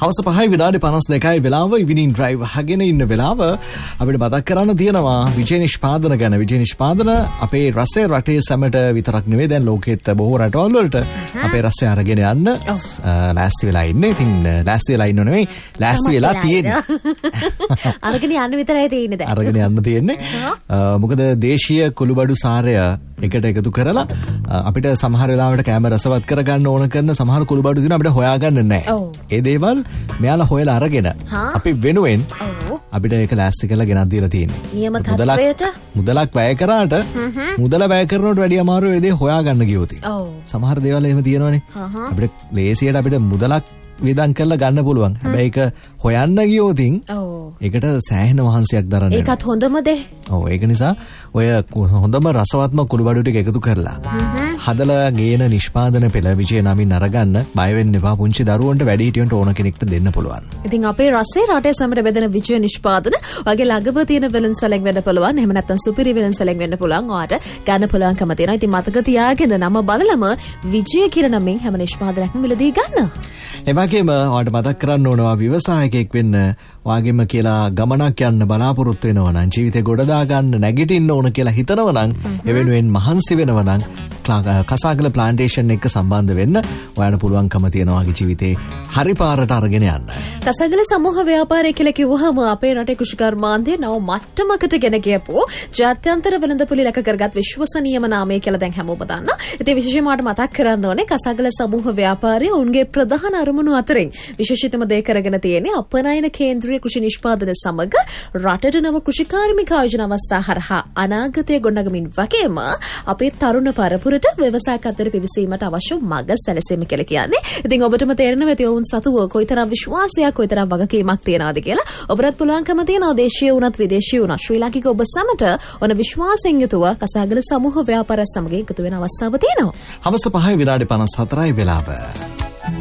හවස 5:52 වෙලාව ඉවිනිං ඩ්‍රයිව් අහගෙන ඉන්න වෙලාව අපිට මතක් කරන්න තියෙනවා විජය නිෂ්පාදන ගැන. විජය නිෂ්පාදන අපේ රසය රටේ සැමට විතරක් නෙවෙයි දැන් ලෝකෙත් බොහෝ රටවල් වලට අපේ රසය අරගෙන යන්න ලෑස්ති වෙලා ඉන්නේ. ඉතින් ලෑස්ති වෙලා ඉන්නව නෙවෙයි ලෑස්ති වෙලා තියෙන්නේ. අරගෙන යන්න විතරයි තියෙන්නේ දැන්. අරගෙන යන්න තියෙන්නේ. මොකද දේශීය කුළුබඩු සාරය එකට එකතු කරලා අපිට සමහර වෙලාවට කැම රසවත් කරගන්න ඕන කරන සමහර කුළුබඩු දින අපිට හොයාගන්න නැහැ. ඒ දේවල් මෙයාලා හොයලා අරගෙන අපි වෙනුවෙන් අපිට ඒක ලෑස්ති කරලා ගෙනත් දීලා තියෙන්නේ. නියම තත්වයට මුදලක් වැය කරාට මුදල වැය කරනවට වැඩිය අමාරු ඒ දේ හොයාගන්න ගියොත්. සමහර දේවල් එහෙම තියෙනවනේ. අපිට ලේසියට අපිට මුදලක් වේදන් කරලා ගන්න පුළුවන්. හැබැයි ඒක හොයන්න ගියොත් ඒකට සෑහෙන වහන්සියක් දරන්න වෙනවා. ඒකත් හොඳම දේ. ඔව් ඒක නිසා ඔය හොඳම රසවත්ම කුළුබඩු ටික එකතු කරලා හදලා ගේන නිෂ්පාදන පෙළ විජය නමින් අරගන්න බය වෙන්න එපා. පුංචි දරුවන්ට වැඩිහිටියන්ට ඕන කෙනෙක්ට දෙන්න පුළුවන්. ඉතින් අපේ රසයේ රටේ සමට බෙදෙන විජය නිෂ්පාදන වගේ ළඟම තියෙන වෙළඳසැලෙන් වෙන්න පුළුවන්. එහෙම නැත්නම් සුපිරි වෙළඳසැලෙන් වෙන්න පුළුවන්. ඔයාට ගන්න පුළුවන්කම තියෙනවා. ඉතින් මතක තියාගෙන නම බලලම විජය කියන නමින් හැම නිෂ්පාදනයක්ම මිලදී ගන්න. ඒ වගේම ඔයාලට මතක් කරන්න ඕනවා ව්‍යවසායකයෙක් වෙන්න ඔයාගෙම කියලා ගමනක් යන්න බලාපොරොත්තු වෙනවා නම් ජීවිතේ ගොඩ දා ගන්න නැගිටින්න ඕන කියලා හිතනවා නම් එවෙනුවෙන් මහන්සි වෙනවා නම් කසාගල ප්ලාන්ටේෂන් එක්ක සම්බන්ධ වෙන්න ඔයාලට පුළුවන්කම තියෙනවා වගේ ජීවිතේ හරි පාරට අරගෙන යන්න. කසාගල සමූහ ව්‍යාපාරය කියලා කිව්වහම අපේ රටේ කෘෂිකර්මාන්තයේ නව මට්ටමකට ගෙන ගියපු ජාත්‍යන්තර වෙළඳපොලි රැක කරගත් විශ්වසනීයම නාමය කියලා දැන් හැමෝම දන්නා. ඉතින් විශේෂයෙන්ම මතක් කරන්න ඕනේ කසාගල සමූහ ව්‍යාපාරය උන්ගේ ප්‍රධාන අරමුණු අතරින් විශේෂිතම දේ කරගෙන තියෙන්නේ අපනයන කේන්ද්‍රීය කෘෂි නිෂ්පාදන සමග රටට නව කෘෂිකාර්මික ආයෝජන අවස්ථා හරහා අනාගතය ගොඩනගමින් වගේම අපේ තරුණ පරපුරට ව්‍යවසායකත්වයට පිවිසීමට අවශ්‍ය මඟ සැලසීම කියලා කියන්නේ. ඉතින් ඔබටම තේරෙනවා ඇති ඔවුන් සතුව කොයිතරම් විශ්වාසයක් කොයිතරම් වගකීමක් තියනවාද කියලා. ඔබට පුළුවන්කම තියෙනවා දේශීය වුණත් විදේශීය වුණත් ශ්‍රී ලාංකික ඔබ සමට ඔන විශ්වාසයෙන් යුතුව කසාගල සමූහ ව්‍යාපාරය සමග එකතු වෙන අවස්ථාව තියෙනවා. හවස 5:54 වෙලාව.